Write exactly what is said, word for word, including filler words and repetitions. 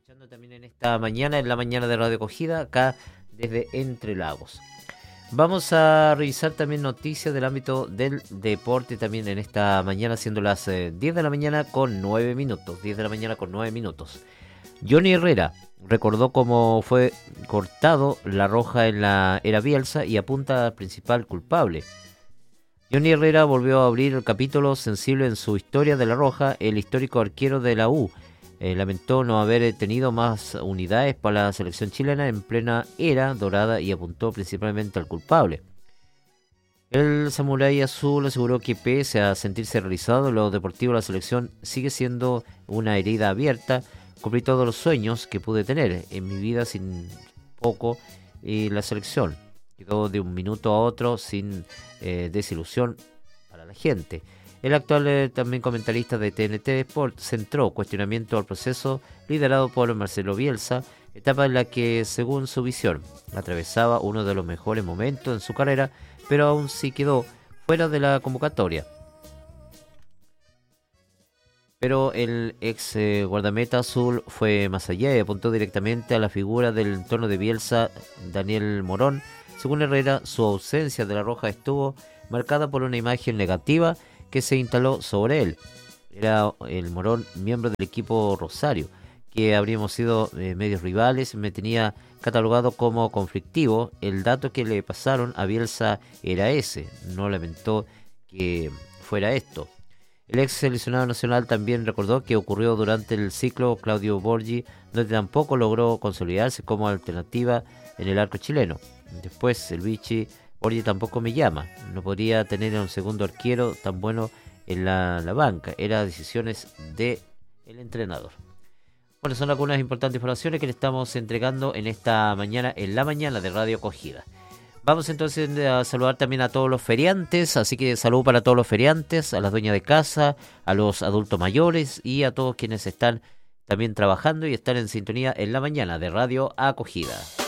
escuchando también en esta mañana, en la mañana de Radio Acogida, acá desde Entre Lagos. Vamos a revisar también noticias del ámbito del deporte también en esta mañana, siendo las eh, diez de la mañana con nueve minutos. diez de la mañana con nueve minutos. Johnny Herrera recordó cómo fue cortado la roja en la era Bielsa y apunta al principal culpable. Johnny Herrera volvió a abrir el capítulo sensible en su historia de la roja. El histórico arquero de la U eh, lamentó no haber tenido más unidades para la selección chilena en plena era dorada y apuntó principalmente al culpable. El samurái azul aseguró que pese a sentirse realizado en lo deportivo, la selección sigue siendo una herida abierta. Cumplí todos los sueños que pude tener en mi vida sin poco y la selección quedó de un minuto a otro sin eh, desilusión para la gente. El actual eh, también comentarista de T N T Sport centró cuestionamiento al proceso liderado por Marcelo Bielsa, etapa en la que, según su visión, atravesaba uno de los mejores momentos en su carrera, pero aún sí quedó fuera de la convocatoria. Pero el ex eh, guardameta azul fue más allá y apuntó directamente a la figura del entorno de Bielsa, Daniel Morón. Según Herrera, su ausencia de la roja estuvo marcada por una imagen negativa que se instaló sobre él. Era el Morón, miembro del equipo Rosario, que habríamos sido eh, medios rivales, me tenía catalogado como conflictivo. El dato que le pasaron a Bielsa era ese, no lamentó que fuera esto. El ex seleccionado nacional también recordó que ocurrió durante el ciclo Claudio Borghi, donde tampoco logró consolidarse como alternativa en el arco chileno. Después el Vichy, Borghi tampoco me llama, no podría tener a un segundo arquero tan bueno en la, la banca, era decisiones del entrenador. Bueno, son algunas importantes informaciones que le estamos entregando en esta mañana, en la mañana de Radio Acogida. Vamos entonces a saludar también a todos los feriantes, así que saludo para todos los feriantes, a las dueñas de casa, a los adultos mayores y a todos quienes están también trabajando y están en sintonía en la mañana de Radio Acogida.